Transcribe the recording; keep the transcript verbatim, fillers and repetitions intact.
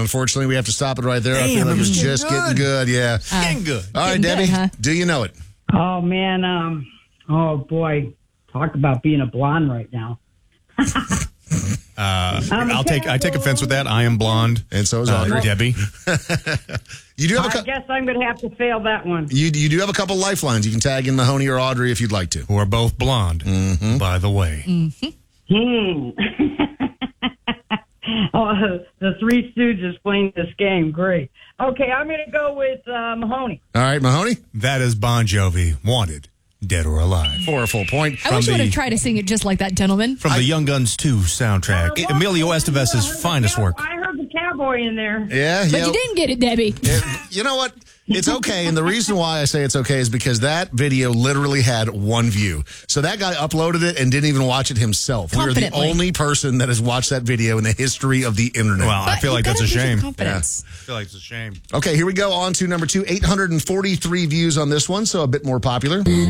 unfortunately, we have to stop it right there. I Damn, feel like it was it's getting just good. getting good. Yeah. Uh, getting good. All right, Getting Debbie, good, huh? do you know it? Oh, man. Um, oh, boy. Talk about being a blonde right now. Uh, I'm I'll take I take terrible. offense with that. I am blonde. And so is Uh, Audrey. Debbie. You do have a I cou- guess I'm going to have to fail that one. you, you do have a couple lifelines. You can tag in Mahoney or Audrey if you'd like to. Who are both blonde, Mm-hmm. by the way. Hmm. Oh, the Three Stooges playing this game. Great. Okay, I'm going to go with uh, Mahoney. All right, Mahoney, That is Bon Jovi, Wanted, Dead or Alive. for a full point. I wish you would the- have tried to sing it just like that, gentleman. From the Young Guns two soundtrack. Uh, Emilio well, Estevez's I heard the finest cow- work. I heard the cowboy in there. Yeah, But yeah. you didn't get it, Debbie. Yeah, you know what? It's okay. And the reason why I say it's okay is because that video literally had one view. So that guy uploaded it and didn't even watch it himself. We are the Confidently. only person that has watched that video in the history of the internet. Well, I But feel you like that's a gotta use your shame. confidence. I feel like it's a shame. Okay, here we go on to number two. eight hundred forty-three views on this one, so a bit more popular.